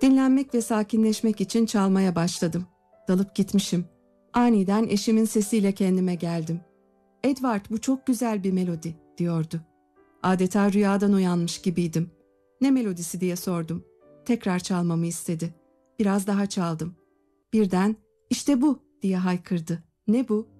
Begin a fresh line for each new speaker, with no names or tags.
Dinlenmek ve sakinleşmek için çalmaya başladım. Dalıp gitmişim. Aniden eşimin sesiyle kendime geldim. "Edward, bu çok güzel bir melodi," diyordu. Adeta rüyadan uyanmış gibiydim. "Ne melodisi?" diye sordum. Tekrar çalmamı istedi. Biraz daha çaldım. Birden "İşte bu," diye haykırdı. "Ne bu?"